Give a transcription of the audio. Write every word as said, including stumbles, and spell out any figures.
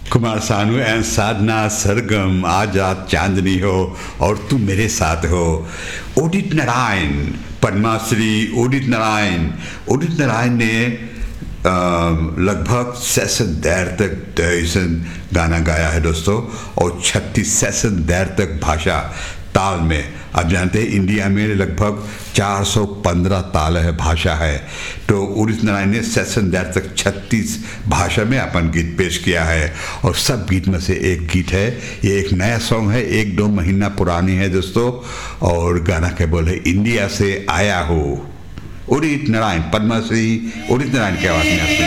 Kumar Sanu and Sadhana Sargam, आज रात चांदनी हो और तू मेरे साथ हो। उदित नारायण, पद्माश्री उदित नारायण। उदित नारायण ने अ, लगभग सेशन देर तक दर्शन गाना गाया है दोस्तों, और छत्तीस सेशन देर तक भाषा ताल में। आप जानते हैं इंडिया में लगभग चार सौ पंद्रह ताल है, भाषा है। तो उदित नारायण ने सेशन देर तक छत्तीस भाषा में अपन गीत पेश किया है, और सब गीत में से एक गीत है, ये एक नया सॉन्ग है, एक दो महीना पुरानी है दोस्तों, और गाना के बोले इंडिया से आया हो। उदित नारायण, पद्मश्री उदित नारायण की आवाज में आपसे